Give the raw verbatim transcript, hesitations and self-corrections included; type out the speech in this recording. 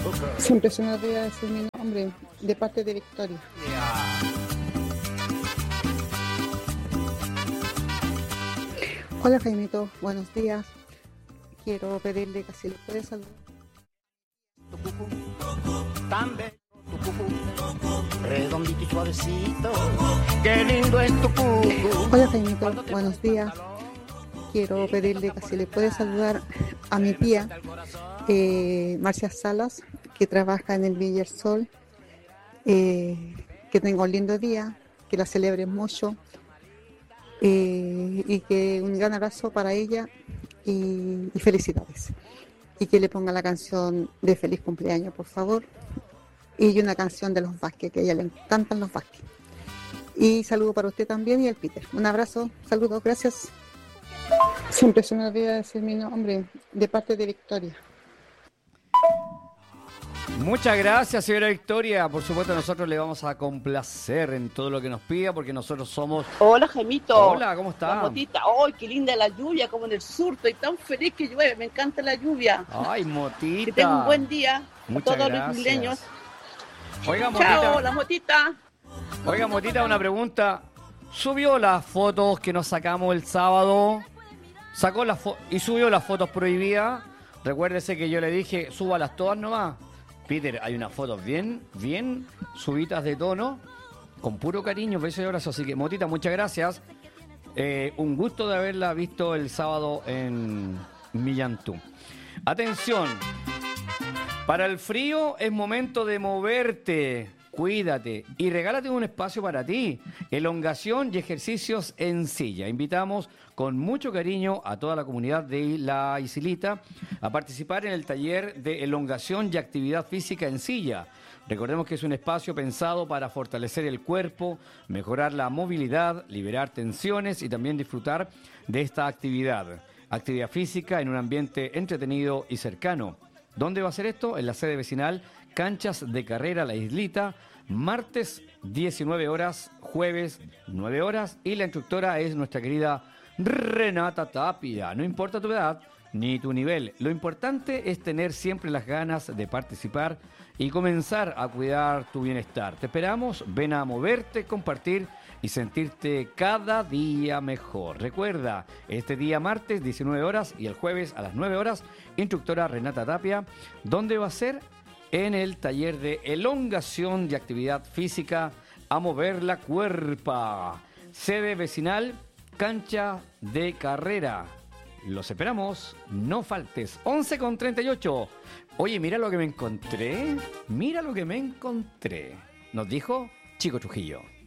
Siempre se me olvida decir mi nombre, de parte de Victoria. Hola Jaimito, buenos días. Quiero pedirle que si le puede saludar. Tan bello tu cucú, redondito y suavecito, qué lindo es tu cucú. Hola Jaimito, buenos días. Quiero pedirle que si le puede saludar a mi tía, eh, Marcia Salas, que trabaja en el Villa El Sol. Eh, que tenga un lindo día, que la celebre mucho, eh, y que un gran abrazo para ella y, y felicidades. Y que le ponga la canción de feliz cumpleaños, por favor, y una canción de los Vázquez, que a ella le encantan los Vázquez. Y saludo para usted también y el Peter. Un abrazo, saludos, gracias. Siempre se me olvida decir mi nombre, de parte de Victoria. Muchas gracias, señora Victoria. Por supuesto, nosotros le vamos a complacer en todo lo que nos pida, porque nosotros somos... Hola, Jaimito. Hola, ¿cómo está? La motita. ¡Ay, qué linda la lluvia! Como en el sur. Estoy tan feliz que llueve. Me encanta la lluvia. Ay, Motita. Que tenga un buen día. Muchas a todos gracias. los mileños. Oiga, Motita. Chao, la motita. Oiga, Motita, una pregunta. ¿Subió las fotos que nos sacamos el sábado? ¿Sacó las fotos y subió las fotos prohibidas? Recuérdese que yo le dije, súbalas todas nomás. Peter, hay unas fotos bien, bien subidas de tono, con puro cariño, besos y abrazos. Así que, Motita, muchas gracias. Eh, un gusto de haberla visto el sábado en Millantú. Atención, para el frío es momento de moverte. Cuídate y regálate un espacio para ti. Elongación y ejercicios en silla. Invitamos con mucho cariño a toda la comunidad de La Isilita a participar en el taller de elongación y actividad física en silla. Recordemos que es un espacio pensado para fortalecer el cuerpo, mejorar la movilidad, liberar tensiones y también disfrutar de esta actividad. Actividad física en un ambiente entretenido y cercano. ¿Dónde va a ser esto? En la sede vecinal Canchas de Carrera La Islita, martes diecinueve horas, jueves nueve horas, y la instructora es nuestra querida Renata Tapia. No importa tu edad ni tu nivel, lo importante es tener siempre las ganas de participar y comenzar a cuidar tu bienestar. Te esperamos, ven a moverte, compartir y sentirte cada día mejor. Recuerda, este día martes diecinueve horas y el jueves a las nueve horas, instructora Renata Tapia. ¿Dónde va a ser? En el taller de elongación y actividad física a mover la cuerpa. Sede vecinal, Cancha de Carrera. Los esperamos, no faltes. once con treinta y ocho. Oye, mira lo que me encontré. Mira lo que me encontré. Nos dijo Chico Trujillo.